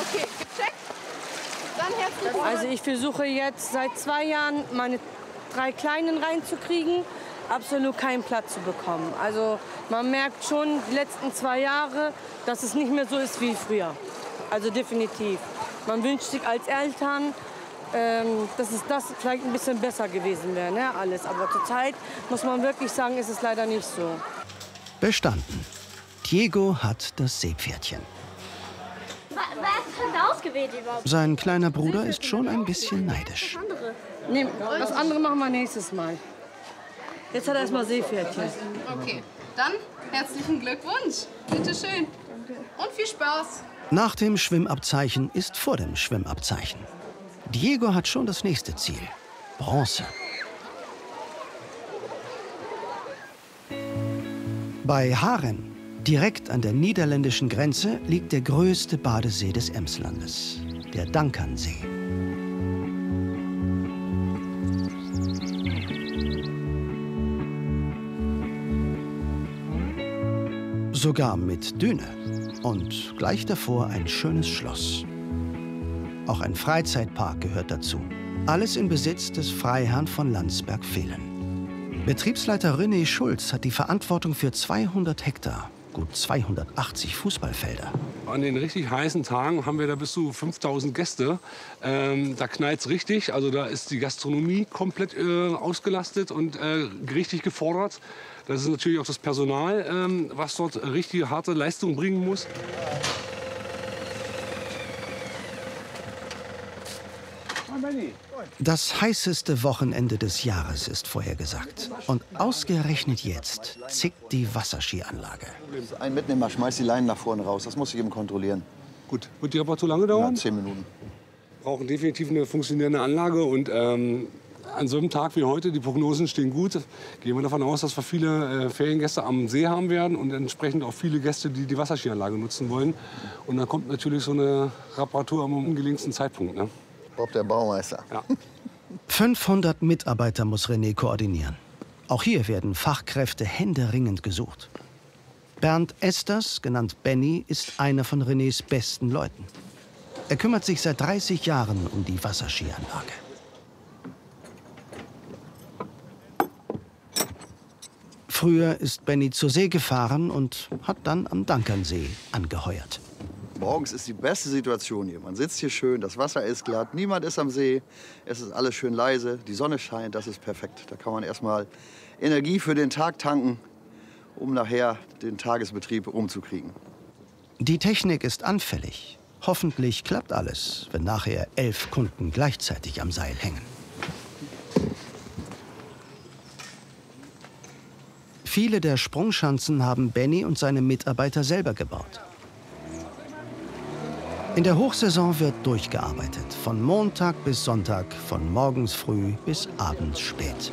Okay, gecheckt. Dann herzlich willkommen. Also ich versuche jetzt seit 2 Jahren meine 3 Kleinen reinzukriegen, absolut keinen Platz zu bekommen. Also man merkt schon die letzten 2 Jahre, dass es nicht mehr so ist wie früher. Also definitiv. Man wünscht sich als Eltern, dass es das vielleicht ein bisschen besser gewesen wäre, ne, alles. Aber zurzeit muss man wirklich sagen, ist es leider nicht so. Bestanden. Diego hat das Seepferdchen. Wer hat ausgewählt überhaupt? Sein kleiner Bruder ist schon ein bisschen neidisch. Nee, das andere machen wir nächstes Mal. Jetzt hat er erstmal Seepferdchen. Okay, dann herzlichen Glückwunsch. Bitte schön. Und viel Spaß. Nach dem Schwimmabzeichen ist vor dem Schwimmabzeichen. Diego hat schon das nächste Ziel. Bronze. Bei Haren, direkt an der niederländischen Grenze, liegt der größte Badesee des Emslandes, der Dankernsee. Sogar mit Düne und gleich davor ein schönes Schloss. Auch ein Freizeitpark gehört dazu. Alles im Besitz des Freiherrn von Landsberg-Velen. Betriebsleiter René Schulz hat die Verantwortung für 200 Hektar, gut 280 Fußballfelder. An den richtig heißen Tagen haben wir da bis zu 5000 Gäste. Da knallt es richtig. Also da ist die Gastronomie komplett ausgelastet und richtig gefordert. Das ist natürlich auch das Personal, was dort richtig harte Leistung bringen muss. Das heißeste Wochenende des Jahres ist vorhergesagt. Und ausgerechnet jetzt zickt die Wasserskianlage. Ein Mitnehmer schmeißt die Leinen nach vorne raus. Das muss ich eben kontrollieren. Gut, wird die Reparatur lange dauern? Ja, 10 Minuten. Wir brauchen definitiv eine funktionierende Anlage. Und an so einem Tag wie heute, die Prognosen stehen gut. Gehen wir davon aus, dass wir viele Feriengäste am See haben werden und entsprechend auch viele Gäste, die die Wasserskianlage nutzen wollen. Und dann kommt natürlich so eine Reparatur am ungelegensten Zeitpunkt. Ne? Bob, der Baumeister. Ja. 500 Mitarbeiter muss René koordinieren. Auch hier werden Fachkräfte händeringend gesucht. Bernd Esters, genannt Benny, ist einer von Renés besten Leuten. Er kümmert sich seit 30 Jahren um die Wasserskianlage. Früher ist Benny zur See gefahren und hat dann am Dankernsee angeheuert. Morgens ist die beste Situation hier. Man sitzt hier schön, das Wasser ist glatt, niemand ist am See. Es ist alles schön leise, die Sonne scheint, das ist perfekt. Da kann man erstmal Energie für den Tag tanken, um nachher den Tagesbetrieb rumzukriegen. Die Technik ist anfällig. Hoffentlich klappt alles, wenn nachher 11 Kunden gleichzeitig am Seil hängen. Viele der Sprungschanzen haben Benny und seine Mitarbeiter selber gebaut. In der Hochsaison wird durchgearbeitet. Von Montag bis Sonntag, von morgens früh bis abends spät.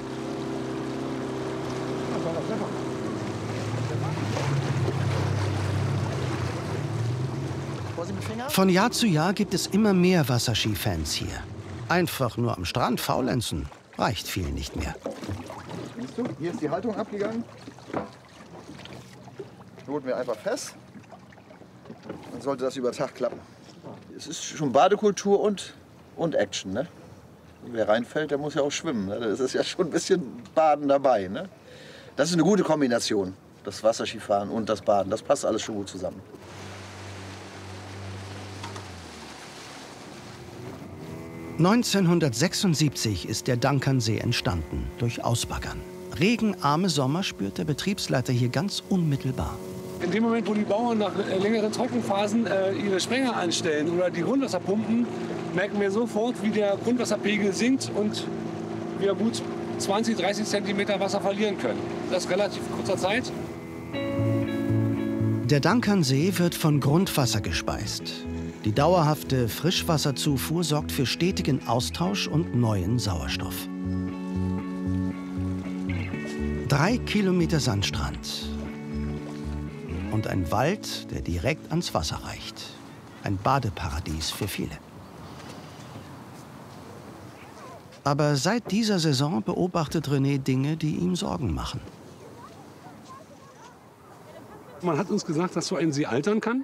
Von Jahr zu Jahr gibt es immer mehr Wasserskifans hier. Einfach nur am Strand faulenzen reicht vielen nicht mehr. Siehst du, hier ist die Haltung abgegangen. Halten wir einfach fest. Dann sollte das über Tag klappen. Es ist schon Badekultur und Action. Ne? Wer reinfällt, der muss ja auch schwimmen. Ne? Das ist ja schon ein bisschen Baden dabei. Ne? Das ist eine gute Kombination. Das Wasserskifahren und das Baden. Das passt alles schon gut zusammen. (1976) ist der Dankernsee entstanden, durch Ausbaggern. Regenarme Sommer spürt der Betriebsleiter hier ganz unmittelbar. In dem Moment, wo die Bauern nach längeren Trockenphasen ihre Sprenger anstellen oder die Grundwasser pumpen, merken wir sofort, wie der Grundwasserpegel sinkt und wir gut 20, 30 Zentimeter Wasser verlieren können. Das ist relativ kurzer Zeit. Der Dankernsee wird von Grundwasser gespeist. Die dauerhafte Frischwasserzufuhr sorgt für stetigen Austausch und neuen Sauerstoff. 3 Kilometer Sandstrand. Und ein Wald, der direkt ans Wasser reicht. Ein Badeparadies für viele. Aber seit dieser Saison beobachtet René Dinge, die ihm Sorgen machen. Man hat uns gesagt, dass so ein See altern kann.